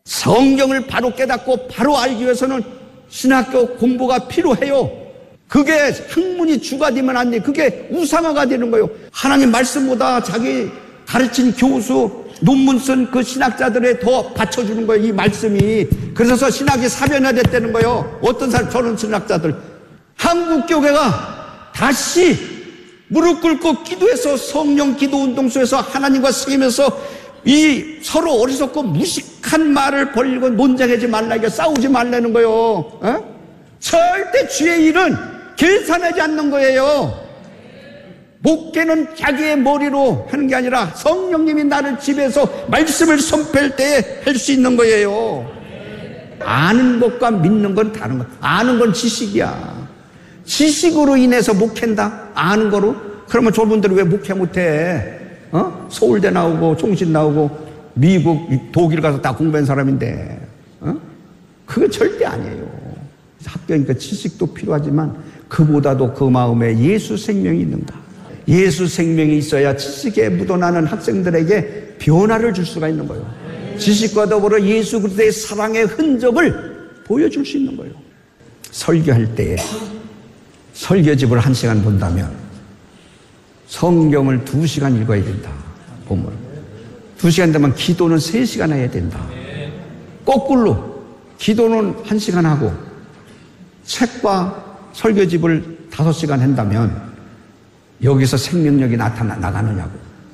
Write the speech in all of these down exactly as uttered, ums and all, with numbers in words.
성경을 바로 깨닫고 바로 알기 위해서는 신학교 공부가 필요해요. 그게 학문이 주가 되면 안 돼. 그게 우상화가 되는 거예요. 하나님 말씀보다 자기 가르친 교수, 논문 쓴 그 신학자들에 더 받쳐주는 거예요, 이 말씀이. 그래서 신학이 사변화됐다는 거예요. 어떤 사람, 저런 신학자들. 한국교회가 다시 무릎 꿇고 기도해서 성령 기도 운동 속에서 하나님과 승하면서 이 서로 어리석고 무식한 말을 벌리고 논쟁하지 말라, 이게 싸우지 말라는 거예요. 어? 절대 주의 일은 계산하지 않는 거예요. 목회는 자기의 머리로 하는 게 아니라 성령님이 나를 지배해서 말씀을 선포할 때 할 수 있는 거예요. 아는 것과 믿는 건 다른 거야. 아는 건 지식이야. 지식으로 인해서 목회한다? 아는 거로? 그러면 저분들은 왜 목회 못해? 어? 서울대 나오고 총신 나오고 미국, 독일 가서 다 공부한 사람인데, 어? 그게 절대 아니에요. 학교니까 지식도 필요하지만 그보다도 그 마음에 예수 생명이 있는가? 예수 생명이 있어야 지식에 묻어나는 학생들에게 변화를 줄 수가 있는 거예요. 지식과 더불어 예수 그리스도의 사랑의 흔적을 보여줄 수 있는 거예요. 설교할 때에 설교집을 한 시간 본다면 성경을 두 시간 읽어야 된다. 본문. 두 시간 되면 기도는 세 시간 해야 된다. 거꾸로 기도는 한 시간 하고 책과 설교집을 다섯 시간 한다면 여기서 생명력이 나타나 나가느냐고.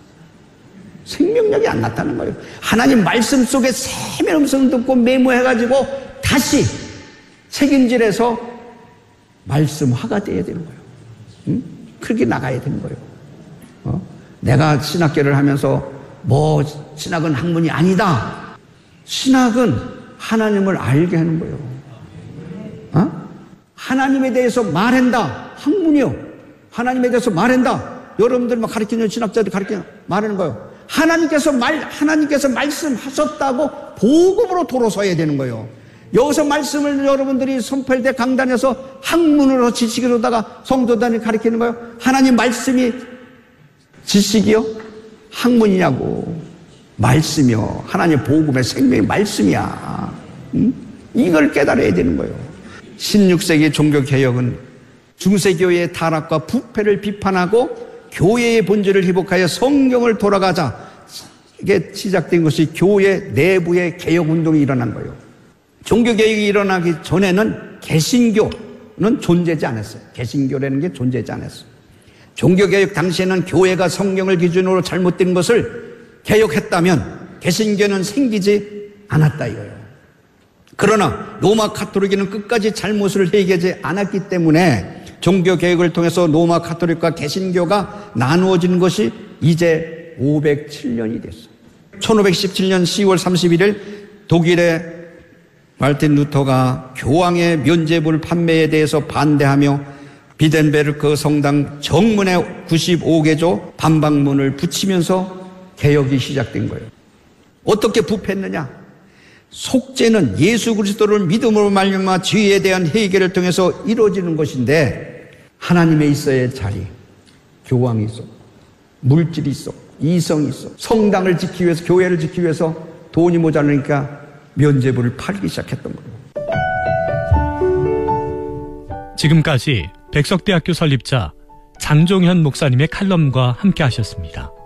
생명력이 안 나타나는 거예요. 하나님 말씀 속에 세밀 음성을 듣고 메모해가지고 다시 책임질해서 말씀화가 돼야 되는 거예요. 응? 그렇게 나가야 되는 거예요. 어? 내가 신학계를 하면서 뭐 신학은 학문이 아니다. 신학은 하나님을 알게 하는 거예요. 어? 하나님에 대해서 말한다. 학문이요. 하나님에 대해서 말한다. 여러분들 막 가르치는 신학자들 가르치는 말하는 거예요. 하나님께서 말, 하나님께서 말씀하셨다고 복음으로 돌아서야 되는 거예요. 여기서 말씀을 여러분들이 선포할 때 강단에서 학문으로 지식으로다가 성도단을 가르치는 거예요. 하나님 말씀이 지식이요? 학문이냐고. 말씀이요. 하나님 복음의 생명의 말씀이야. 응? 이걸 깨달아야 되는 거예요. 십육 세기 종교개혁은 중세교회의 타락과 부패를 비판하고 교회의 본질을 회복하여 성경을 돌아가자. 이게 시작된 것이 교회 내부의 개혁운동이 일어난 거예요. 종교개혁이 일어나기 전에는 개신교는 존재하지 않았어요. 개신교라는 게 존재하지 않았어요. 종교개혁 당시에는 교회가 성경을 기준으로 잘못된 것을 개혁했다면 개신교는 생기지 않았다 이거예요. 그러나 로마 가톨릭은 끝까지 잘못을 회개하지 않았기 때문에 종교개혁을 통해서 로마 가톨릭과 개신교가 나누어진 것이 이제 오백칠 년이 됐어요. 천오백십칠 년 시월 삼십일일 독일의 말틴 루터가 교황의 면죄부 판매에 대해서 반대하며 비덴베르크 성당 정문에 구십오 개조 반박문을 붙이면서 개혁이 시작된 거예요. 어떻게 부패했느냐? 속죄는 예수 그리스도를 믿음으로 말미암아 죄에 대한 해결을 통해서 이루어지는 것인데 하나님에 있어야 할 자리, 교황이 있어, 물질이 있어, 이성이 있어, 성당을 지키기 위해서, 교회를 지키기 위해서 돈이 모자라니까 면죄부를 팔기 시작했던 거예요. 지금까지 백석대학교 설립자 장종현 목사님의 칼럼과 함께 하셨습니다.